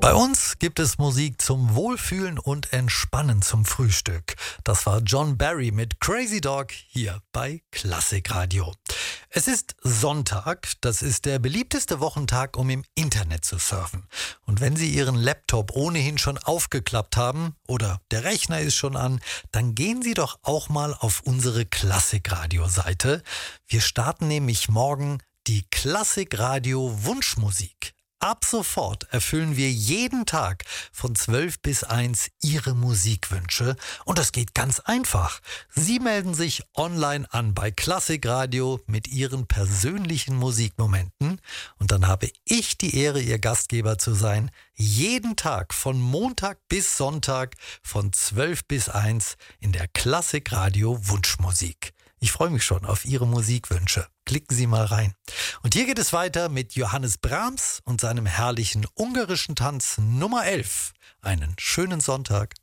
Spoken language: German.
Bei uns gibt es Musik zum Wohlfühlen und Entspannen zum Frühstück. Das war John Barry mit Crazy Dog hier bei Klassikradio. Es ist Sonntag, das ist der beliebteste Wochentag, um im Internet zu surfen. Und wenn Sie Ihren Laptop ohnehin schon aufgeklappt haben oder der Rechner ist schon an, dann gehen Sie doch auch mal auf unsere Klassikradio-Seite. Wir starten nämlich morgen die Klassikradio Wunschmusik. Ab sofort erfüllen wir jeden Tag von 12 bis 1 Ihre Musikwünsche. Und das geht ganz einfach. Sie melden sich online an bei Klassikradio mit Ihren persönlichen Musikmomenten. Und dann habe ich die Ehre, Ihr Gastgeber zu sein. Jeden Tag von Montag bis Sonntag von 12 bis 1 in der Klassikradio Wunschmusik. Ich freue mich schon auf Ihre Musikwünsche. Klicken Sie mal rein. Und hier geht es weiter mit Johannes Brahms und seinem herrlichen ungarischen Tanz Nummer 11. Einen schönen Sonntag.